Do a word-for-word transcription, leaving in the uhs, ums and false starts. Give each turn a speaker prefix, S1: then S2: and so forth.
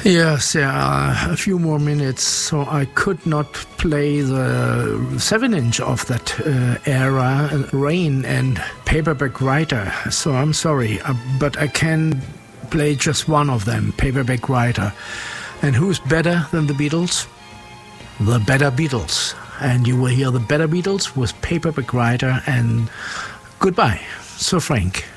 S1: Yes, there are a few more minutes, so I could not play the seven inch of that uh, era, Rain and Paperback Writer, so I'm sorry, uh, but I can play just one of them, Paperback Writer. And who's better than the Beatles? The Better Beatles. And you will hear the Better Beatles with Paperback Writer, and goodbye, Sir Frank.